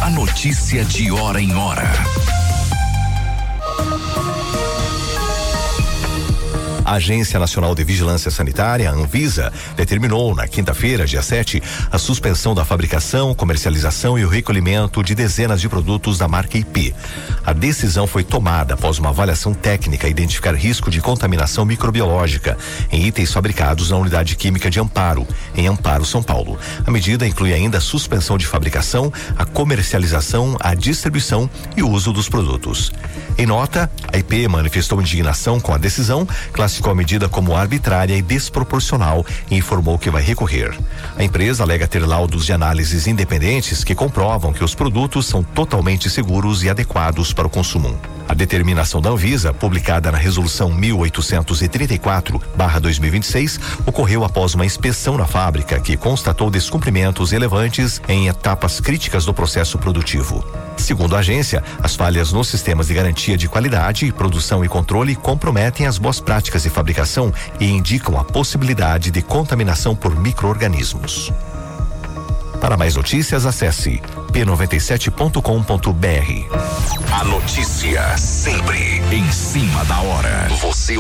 A notícia de hora em hora. A Agência Nacional de Vigilância Sanitária, a Anvisa, determinou na quinta-feira, dia 7, a suspensão da fabricação, comercialização e o recolhimento de dezenas de produtos da marca IP. A decisão foi tomada após uma avaliação técnica identificar risco de contaminação microbiológica em itens fabricados na Unidade Química de Amparo, em Amparo, São Paulo. A medida inclui ainda a suspensão de fabricação, a comercialização, a distribuição e o uso dos produtos. Em nota, a IP manifestou indignação com a decisão, classificou a medida como arbitrária e desproporcional e informou que vai recorrer. A empresa alega ter laudos de análises independentes que comprovam que os produtos são totalmente seguros e adequados para o consumo. A determinação da Anvisa, publicada na Resolução 1834/2026, ocorreu após uma inspeção na fábrica que constatou descumprimentos relevantes em etapas críticas do processo produtivo. Segundo a agência, as falhas nos sistemas de garantia de qualidade, produção e controle comprometem as boas práticas de fabricação e indicam a possibilidade de contaminação por micro-organismos. Para mais notícias, acesse p97.com.br. A notícia sempre em cima da hora. Você